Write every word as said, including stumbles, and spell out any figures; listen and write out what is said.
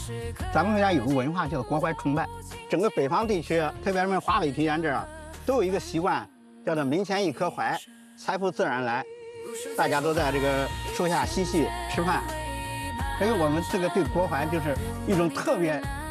咱们国家有个文化叫国怀崇拜，整个北方地区，特别是华北平原这儿，都有一个习惯，叫做门前一棵槐，财富自然来。大家都在这个树下嬉戏吃饭，所以我们这个对国槐就是一种特别